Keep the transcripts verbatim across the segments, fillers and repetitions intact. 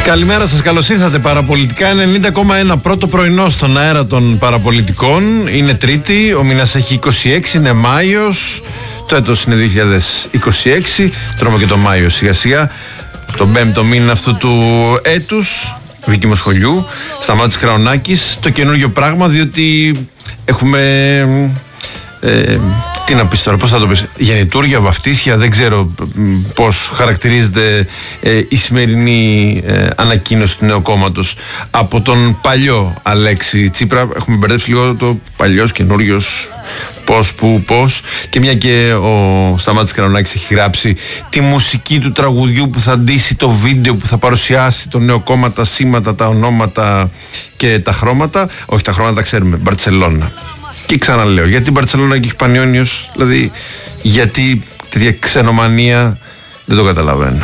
Καλημέρα σας, καλώς ήρθατε. Παραπολιτικά ενενήντα κόμμα ένα, πρώτο πρωινό στον αέρα των παραπολιτικών. Είναι Τρίτη, ο μήνας έχει είκοσι έξι, είναι Μάιος, το έτος είναι δύο χιλιάδες είκοσι έξι. Τρώμε και το Μάιο σιγά σιγά, τον πέμπτο μήνα αυτού του έτους. Δίκημο σχολείου, Σταμάτης Κραουνάκης. Το καινούργιο πράγμα, διότι έχουμε ε, τι να πεις τώρα, πώς θα το πεις, γεννητούρια, βαφτίσια, δεν ξέρω πώς χαρακτηρίζεται ε, η σημερινή ε, ανακοίνωση του νέου κόμματος από τον παλιό Αλέξη Τσίπρα. Έχουμε μπερδέψει λίγο το παλιός, καινούριος, πώς, που, πώς. Και μια και ο Σταμάτης Κραουνάκης έχει γράψει τη μουσική του τραγουδιού που θα ντύσει το βίντεο που θα παρουσιάσει το νέο κόμμα, τα σήματα, τα ονόματα και τα χρώματα. Όχι, τα χρώματα τα ξέρουμε, Μπαρτσελώνα. Και ξαναλέω, γιατί η Μπαρτσελώνα και έχει Πανιόνιος, δηλαδή γιατί τέτοια ξενομανία, δεν το καταλαβαίνω.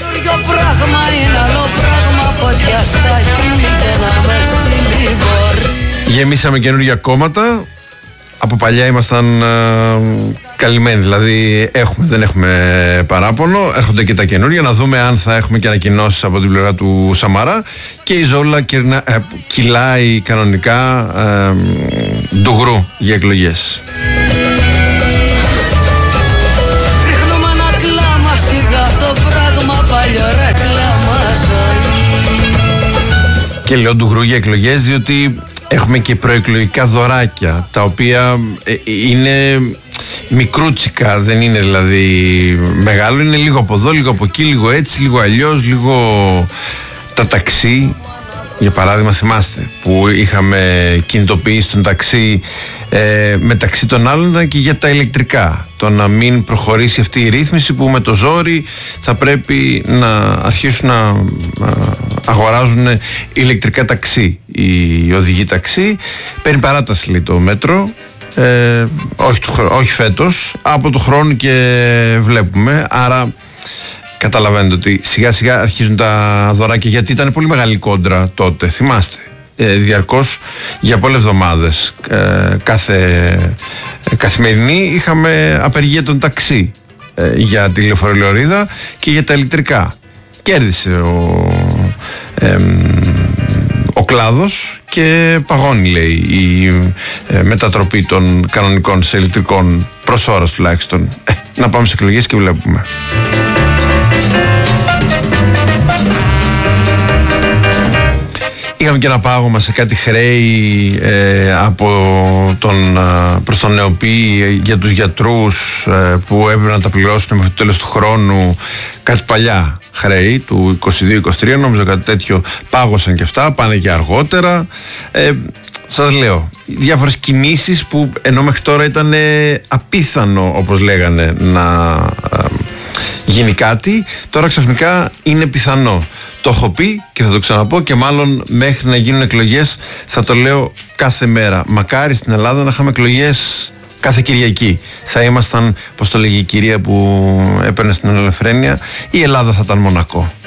Γεμίσαμε καινούργια κόμματα. Από παλιά ήμασταν ε, καλυμμένοι, δηλαδή έχουμε, δεν έχουμε παράπονο. Έρχονται και τα καινούργια, να δούμε αν θα έχουμε και ανακοινώσεις από την πλευρά του Σαμαρά. Και η Ζόλα κυρνα, ε, κυλάει κανονικά ε, ντουγρού για εκλογές. Ρίχνουμε ένα κλάμα σιγά, το πράγμα παλιό ρε κλάμα. Και λέω ντουγρού για εκλογές διότι έχουμε και προεκλογικά δωράκια, τα οποία ε, είναι μικρούτσικα, δεν είναι δηλαδή μεγάλο, είναι λίγο από εδώ, λίγο από εκεί, λίγο έτσι, λίγο αλλιώς, λίγο τα ταξί. Για παράδειγμα, θυμάστε που είχαμε κινητοποιήσει τον ταξί ε, μεταξύ των άλλων και για τα ηλεκτρικά. Το να μην προχωρήσει αυτή η ρύθμιση που με το ζόρι θα πρέπει να αρχίσουν να, να αγοράζουν ηλεκτρικά ταξί. Οι οδηγοί ταξί παίρνει παράταση, λέει, το μέτρο. Ε, όχι, του, όχι φέτος, από το χρόνο και βλέπουμε. Άρα καταλαβαίνετε ότι σιγά σιγά αρχίζουν τα δωράκια, γιατί ήταν πολύ μεγάλη κόντρα τότε, θυμάστε, ε, διαρκώς για πολλές εβδομάδες ε, κάθε ε, καθημερινή είχαμε απεργία των ταξί ε, για τη λεωφορολιορίδα και για τα ηλεκτρικά. Κέρδισε ο, ε, ο κλάδος και παγώνει, λέει, η ε, μετατροπή των κανονικών σε ηλεκτρικών προς ώρας τουλάχιστον. Ε, να πάμε σε εκλογές και βλέπουμε. Είχαμε και ένα πάγωμα σε κάτι χρέη ε, από τον, ε, προς τον ΝΕΟΠΗ για τους γιατρούς ε, που έπρεπε να τα πληρώσουν μέχρι το τέλος του χρόνου, κάτι παλιά χρέη του είκοσι δύο είκοσι τρία, νόμιζα κάτι τέτοιο, πάγωσαν και αυτά, πάνε και αργότερα. Ε, σας λέω, διάφορες κινήσεις που ενώ μέχρι τώρα ήταν απίθανο, όπως λέγανε, να ε, γίνει κάτι, τώρα ξαφνικά είναι πιθανό. Το έχω πει και θα το ξαναπώ και μάλλον μέχρι να γίνουν εκλογές θα το λέω κάθε μέρα. Μακάρι στην Ελλάδα να είχαμε εκλογές κάθε Κυριακή. Θα ήμασταν, πώς το λέγει η κυρία που έπαιρνε στην Ελευθερία, η Ελλάδα θα ήταν Μονακό.